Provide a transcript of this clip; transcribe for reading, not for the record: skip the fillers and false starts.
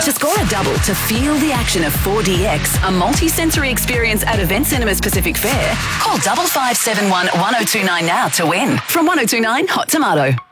To score a double to feel the action of 4DX, a multi-sensory experience at Event Cinemas Pacific Fair, call 5571 1029 now to win. From 1029 Hot Tomato.